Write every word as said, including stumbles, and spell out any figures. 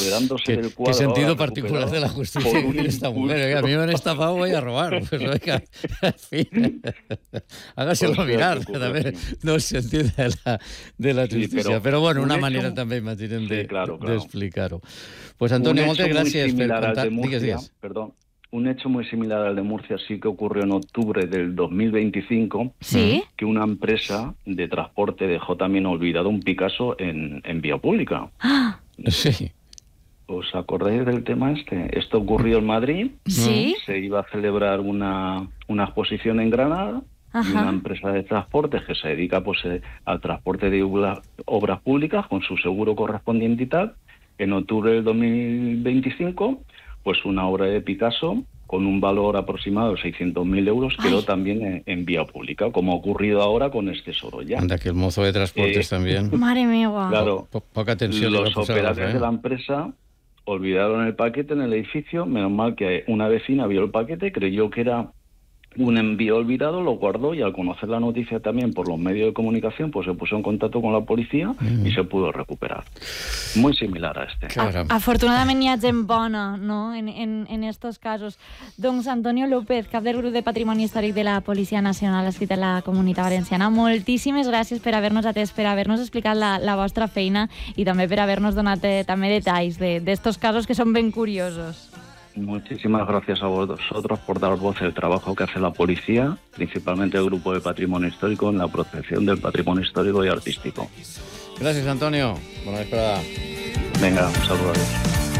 apoderándose ¿Qué, del cuadro. ¿Qué sentido particular de la justicia tiene esta mujer? Que a mí me han estafado, voy a robar. Pues venga, en fin, hágaselo pues mirar. También no se entiende de la, de la justícia. Sí, però, però bueno, una manera hecho... també, imaginem, de, sí, claro, claro. de explicar-ho. Pues Antonio, moltes gràcies per contar. Digues, digues. Perdón. Un hecho muy similar al de Murcia sí que ocurrió en octubre del dos mil veinticinco, ¿Sí? que una empresa de transporte dejó también olvidado un Picasso en, en vía pública. ¡Ah! Sí. ¿Os acordáis del tema este? Esto ocurrió en Madrid. Sí. Se iba a celebrar una, una exposición en Granada. Ajá. Y una empresa de transportes que se dedica pues, al transporte de obras, obras públicas con su seguro correspondiente y tal. En octubre del dos mil veinticinco... pues una obra de Picasso con un valor aproximado de seiscientos mil euros quedó Ay. también en, en vía pública, como ha ocurrido ahora con este Sorolla. Anda, que el mozo de transportes eh, también. Madre mía. Claro, po poca atención. Los operadores de la empresa olvidaron el paquete en el edificio, menos mal que una vecina vio el paquete, creyó que era un envío olvidado, lo guardó y al conocer la noticia también por los medios de comunicación, pues se puso en contacto con la policía mm. y se pudo recuperar. Muy similar a este. A afortunadament hi ha gent bona, no?, en, en, en estos casos. Doncs Antonio López, cap del grup de Patrimoni Històric de la Policia Nacional adscrit a la Comunitat Valenciana, moltíssimes gràcies per haver-nos atès, per haver-nos explicat la, la vostra feina i també per haver-nos donat eh, també detalls d'estos de, casos que són ben curiosos. Muchísimas gracias a vosotros por dar voz al trabajo que hace la policía, principalmente el Grupo de Patrimonio Histórico, en la protección del patrimonio histórico y artístico. Gracias, Antonio. Buena vesprada. Venga, un saludo. Adiós.